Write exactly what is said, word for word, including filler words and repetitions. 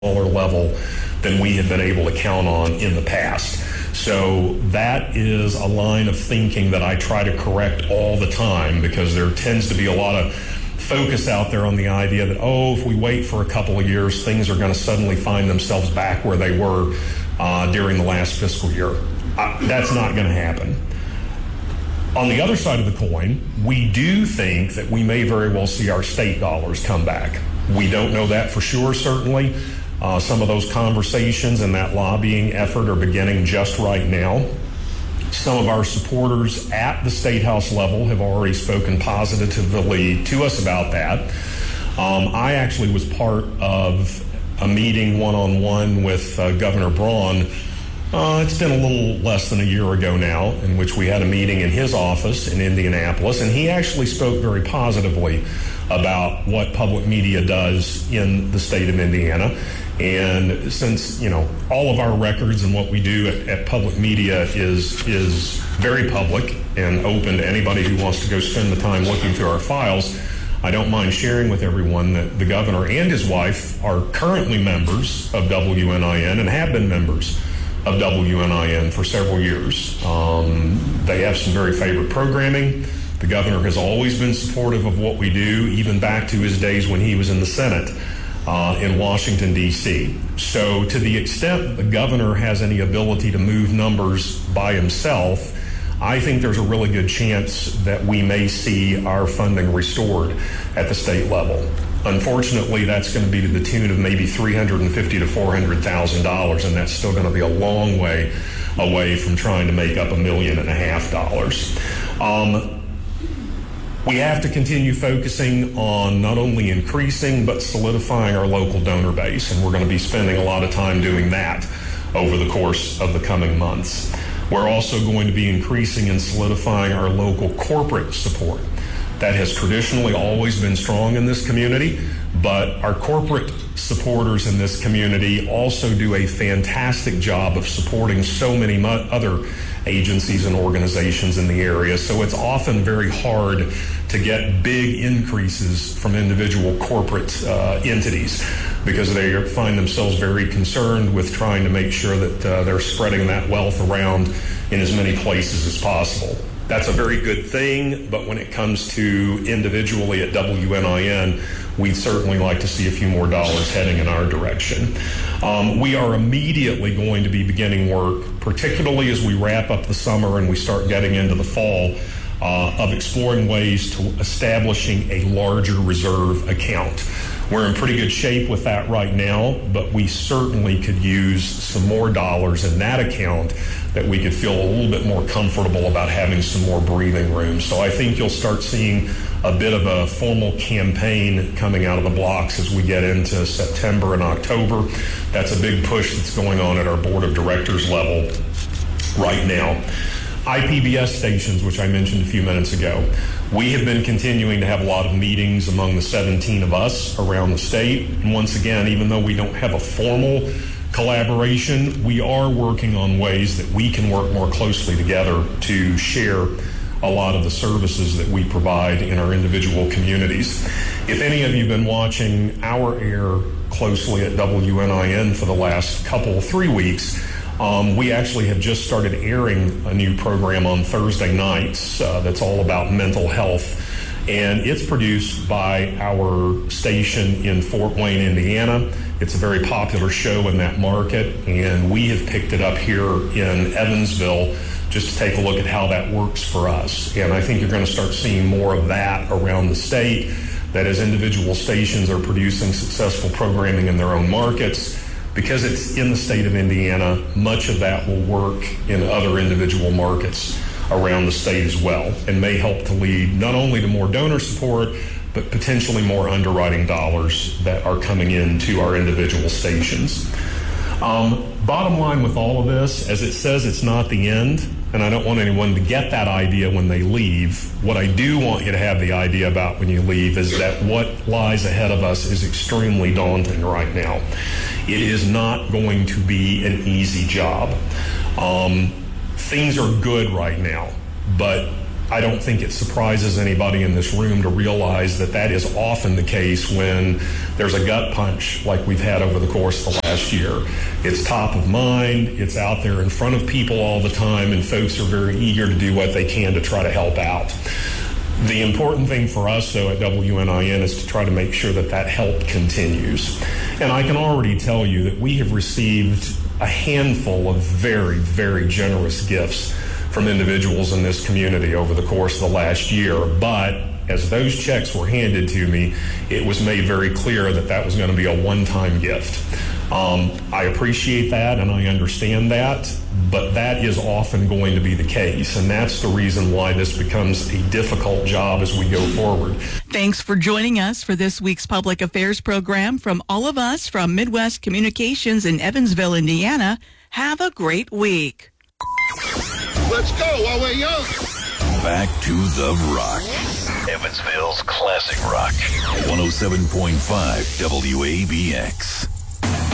smaller level than we have been able to count on in the past. So that is a line of thinking that I try to correct all the time, because there tends to be a lot of focus out there on the idea that, oh, if we wait for a couple of years, things are going to suddenly find themselves back where they were uh, during the last fiscal year. Uh, that's not going to happen. On the other side of the coin, we do think that we may very well see our state dollars come back. We don't know that for sure, certainly. Uh, some of those conversations and that lobbying effort are beginning just right now. Some of our supporters at the State House level have already spoken positively to us about that. Um, I actually was part of a meeting one-on-one with uh, Governor Braun. Uh, it's been a little less than a year ago now, in which we had a meeting in his office in Indianapolis, and he actually spoke very positively about what public media does in the state of Indiana. And since, you know, all of our records and what we do at, at public media is is very public and open to anybody who wants to go spend the time looking through our files, I don't mind sharing with everyone that the governor and his wife are currently members of W N I N and have been members of W N I N for several years. Um, they have some very favorite programming. The governor has always been supportive of what we do, even back to his days when he was in the Senate uh, in Washington, D C So to the extent that the governor has any ability to move numbers by himself, I think there's a really good chance that we may see our funding restored at the state level. Unfortunately, that's going to be to the tune of maybe three hundred fifty thousand to four hundred thousand dollars, and that's still going to be a long way away from trying to make up a million and a half dollars. Um, we have to continue focusing on not only increasing but solidifying our local donor base, and we're going to be spending a lot of time doing that over the course of the coming months. We're also going to be increasing and solidifying our local corporate support. That has traditionally always been strong in this community, but our corporate supporters in this community also do a fantastic job of supporting so many mo- other agencies and organizations in the area. So it's often very hard to get big increases from individual corporate uh, entities, because they find themselves very concerned with trying to make sure that uh, they're spreading that wealth around in as many places as possible. That's a very good thing, but when it comes to individually at W N I N, we'd certainly like to see a few more dollars heading in our direction. Um, we are immediately going to be beginning work, particularly as we wrap up the summer and we start getting into the fall, uh, of exploring ways to establishing a larger reserve account. We're in pretty good shape with that right now, but we certainly could use some more dollars in that account that we could feel a little bit more comfortable about having some more breathing room. So I think you'll start seeing a bit of a formal campaign coming out of the blocks as we get into September and October. That's a big push that's going on at our board of directors level right now. I P B S stations, which I mentioned a few minutes ago, we have been continuing to have a lot of meetings among the seventeen of us around the state. And once again, even though we don't have a formal collaboration, we are working on ways that we can work more closely together to share a lot of the services that we provide in our individual communities. If any of you have been watching our air closely at W N I N for the last couple, three weeks, Um, we actually have just started airing a new program on Thursday nights uh, that's all about mental health. And it's produced by our station in Fort Wayne, Indiana. It's a very popular show in that market, and we have picked it up here in Evansville just to take a look at how that works for us. And I think you're going to start seeing more of that around the state, that as individual stations are producing successful programming in their own markets, because it's in the state of Indiana, much of that will work in other individual markets around the state as well, and may help to lead not only to more donor support, but potentially more underwriting dollars that are coming into our individual stations. Um, bottom line with all of this, as it says, it's not the end, and I don't want anyone to get that idea when they leave. What I do want you to have the idea about when you leave is that what lies ahead of us is extremely daunting right now. It is not going to be an easy job. Um, things are good right now, but I don't think it surprises anybody in this room to realize that that is often the case when there's a gut punch like we've had over the course of the last year. It's top of mind, it's out there in front of people all the time, and folks are very eager to do what they can to try to help out. The important thing for us, though, at W N I N is to try to make sure that that help continues. And I can already tell you that we have received a handful of very, very generous gifts from individuals in this community over the course of the last year. But as those checks were handed to me, it was made very clear that that was going to be a one-time gift. Um, I appreciate that and I understand that, but that is often going to be the case. And that's the reason why this becomes a difficult job as we go forward. Thanks for joining us for this week's Public Affairs program. From all of us from Midwest Communications in Evansville, Indiana, have a great week. Let's go while we're young. Back to the Rock. Evansville's classic rock. one oh seven point five W A B X.